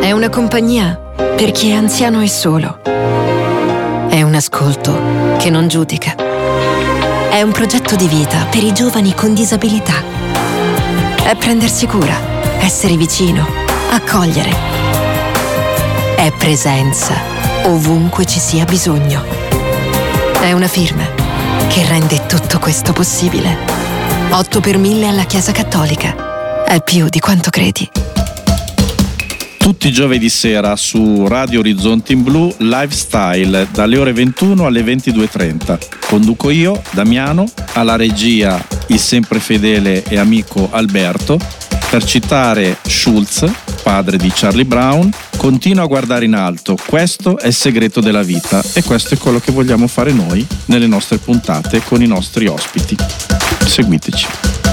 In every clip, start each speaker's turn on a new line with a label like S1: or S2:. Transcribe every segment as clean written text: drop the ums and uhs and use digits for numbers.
S1: È una compagnia per chi è anziano e solo. È un ascolto che non giudica. È un progetto di vita per i giovani con disabilità. È prendersi cura, essere vicino, accogliere. È presenza ovunque ci sia bisogno. È una firma che rende tutto questo possibile. 8 per 1000 alla Chiesa Cattolica. È più di quanto credi.
S2: Tutti i giovedì sera su Radio Orizzonti in Blu, Lifestyle, dalle ore 21 alle 22:30. Conduco io, Damiano, alla regia il sempre fedele e amico Alberto. Per citare Schulz, padre di Charlie Brown, continua a guardare in alto, questo è il segreto della vita e questo è quello che vogliamo fare noi nelle nostre puntate con i nostri ospiti. Seguiteci.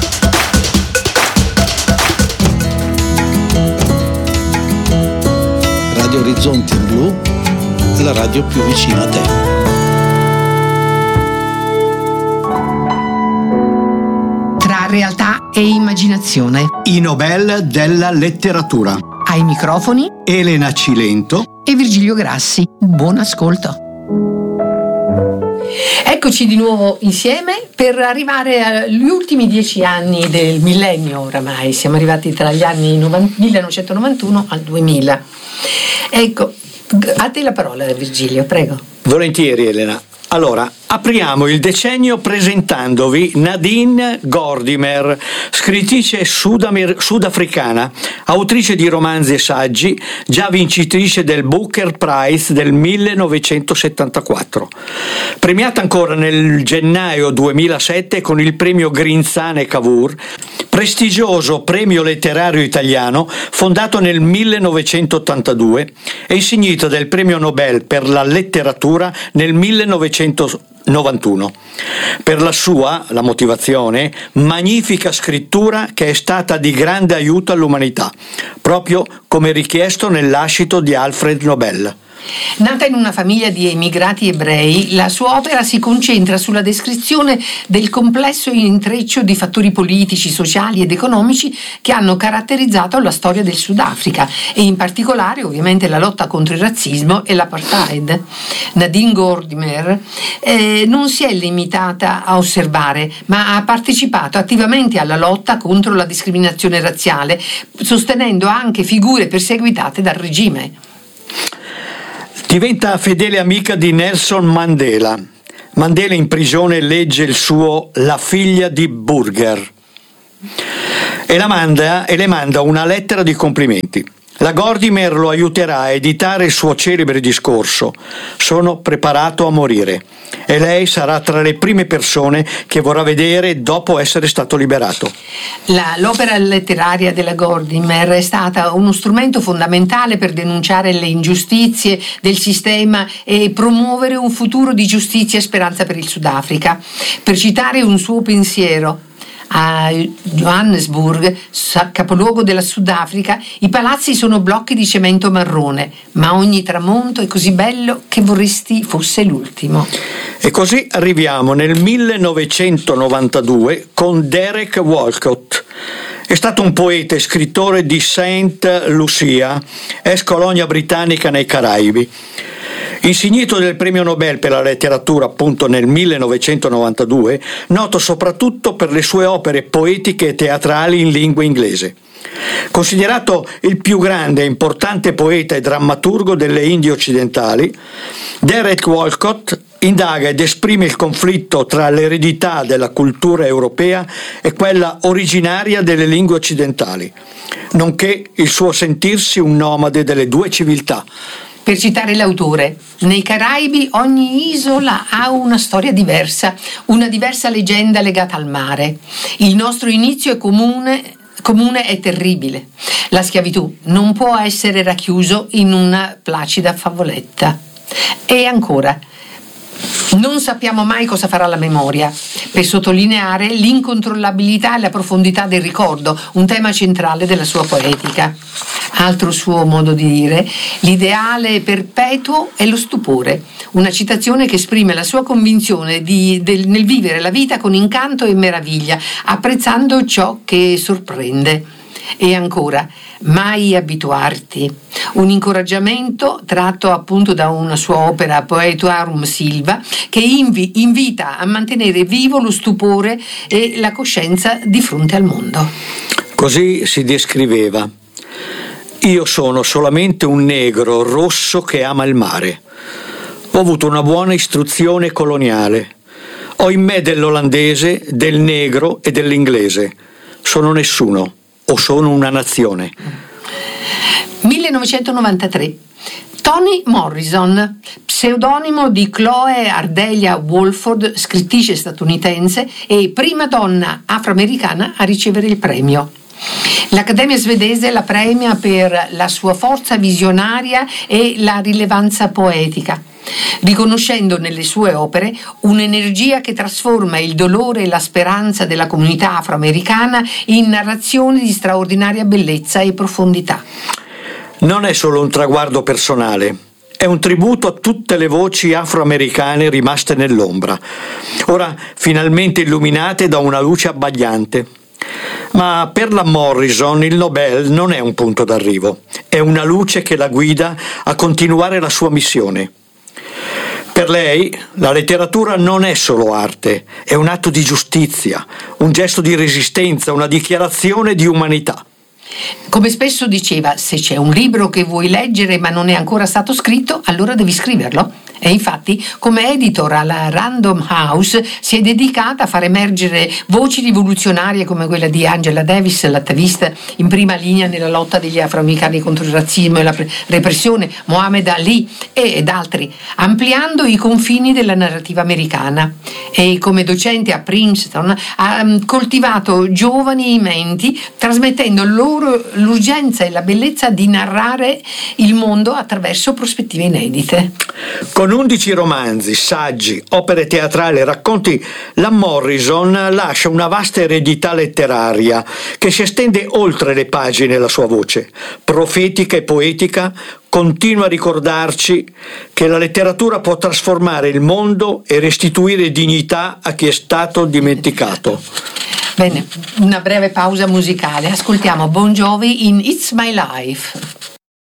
S3: Radio Orizzonti in Blu, la radio più vicina a te.
S4: Tra realtà e immaginazione.
S5: I Nobel della letteratura.
S4: Ai microfoni
S5: Elena Cilento
S4: e Virgilio Grassi. Buon ascolto. Eccoci di nuovo insieme per arrivare agli ultimi 10 anni del millennio oramai. Siamo arrivati tra gli anni 1991 al 2000. Ecco, a te la parola, Virgilio, prego.
S5: Volentieri, Elena. Allora, apriamo il decennio presentandovi Nadine Gordimer, scrittrice sudafricana, autrice di romanzi e saggi, già vincitrice del Booker Prize del 1974. Premiata ancora nel gennaio 2007 con il premio Grinzane Cavour, prestigioso premio letterario italiano fondato nel 1982 e insignita del premio Nobel per la letteratura nel 1991 per la motivazione, magnifica scrittura che è stata di grande aiuto all'umanità, proprio come richiesto nel lascito di Alfred Nobel.
S4: Nata in una famiglia di emigrati ebrei, la sua opera si concentra sulla descrizione del complesso intreccio di fattori politici, sociali ed economici che hanno caratterizzato la storia del Sudafrica e in particolare ovviamente la lotta contro il razzismo e l'apartheid. Nadine Gordimer non si è limitata a osservare, ma ha partecipato attivamente alla lotta contro la discriminazione razziale, sostenendo anche figure perseguitate dal regime.
S5: Diventa fedele amica di Nelson Mandela. Mandela in prigione legge il suo La figlia di Burger e le manda una lettera di complimenti. La Gordimer lo aiuterà a editare il suo celebre discorso «Sono preparato a morire» e lei sarà tra le prime persone che vorrà vedere dopo essere stato liberato.
S4: L'opera letteraria della Gordimer è stata uno strumento fondamentale per denunciare le ingiustizie del sistema e promuovere un futuro di giustizia e speranza per il Sudafrica. Per citare un suo pensiero: a Johannesburg, capoluogo della Sudafrica, i palazzi sono blocchi di cemento marrone, ma ogni tramonto è così bello che vorresti fosse l'ultimo.
S5: E così arriviamo nel 1992 con Derek Walcott. È stato un poeta e scrittore di Saint Lucia, ex colonia britannica nei Caraibi. Insignito del premio Nobel per la letteratura appunto nel 1992, noto soprattutto per le sue opere poetiche e teatrali in lingua inglese. Considerato il più grande e importante poeta e drammaturgo delle Indie occidentali, Derek Walcott indaga ed esprime il conflitto tra l'eredità della cultura europea e quella originaria delle lingue occidentali, nonché il suo sentirsi un nomade delle due civiltà.
S4: Per citare l'autore, nei Caraibi ogni isola ha una storia diversa, una diversa leggenda legata al mare. Il nostro inizio è comune è terribile. La schiavitù non può essere racchiuso in una placida favoletta. E ancora, non sappiamo mai cosa farà la memoria, per sottolineare l'incontrollabilità e la profondità del ricordo, un tema centrale della sua poetica. Altro suo modo di dire: l'ideale perpetuo è lo stupore, una citazione che esprime la sua convinzione nel vivere la vita con incanto e meraviglia, apprezzando ciò che sorprende. E ancora, mai abituarti. Un incoraggiamento tratto appunto da una sua opera Poetuarum Silva, che invita a mantenere vivo lo stupore e la coscienza di fronte al mondo.
S5: Così si descriveva: io sono solamente un negro rosso che ama il mare. Ho avuto una buona istruzione coloniale. Ho in me dell'olandese, del negro e dell'inglese. Sono nessuno, o sono una nazione.
S4: 1993. Toni Morrison, pseudonimo di Chloe Ardelia Walford, scrittrice statunitense e prima donna afroamericana a ricevere il premio. L'Accademia svedese la premia per la sua forza visionaria e la rilevanza poetica, riconoscendo nelle sue opere un'energia che trasforma il dolore e la speranza della comunità afroamericana in narrazioni di straordinaria bellezza e profondità.
S5: Non è solo un traguardo personale, è un tributo a tutte le voci afroamericane rimaste nell'ombra, ora finalmente illuminate da una luce abbagliante. Ma per la Morrison il Nobel non è un punto d'arrivo, è una luce che la guida a continuare la sua missione. Per lei la letteratura non è solo arte, è un atto di giustizia, un gesto di resistenza, una dichiarazione di umanità.
S4: Come spesso diceva, se c'è un libro che vuoi leggere ma non è ancora stato scritto, allora devi scriverlo. E infatti, come editor alla Random House, si è dedicata a far emergere voci rivoluzionarie come quella di Angela Davis, l'attivista in prima linea nella lotta degli afroamericani contro il razzismo e la repressione, Muhammad Ali ed altri, ampliando i confini della narrativa americana. E come docente a Princeton ha coltivato giovani menti, trasmettendo loro l'urgenza e la bellezza di narrare il mondo attraverso prospettive inedite.
S5: Con 11 romanzi, saggi, opere teatrali e racconti, la Morrison lascia una vasta eredità letteraria che si estende oltre le pagine. La sua voce, profetica e poetica, continua a ricordarci che la letteratura può trasformare il mondo e restituire dignità a chi è stato dimenticato.
S4: Bene, una breve pausa musicale. Ascoltiamo Bon Jovi in It's My Life.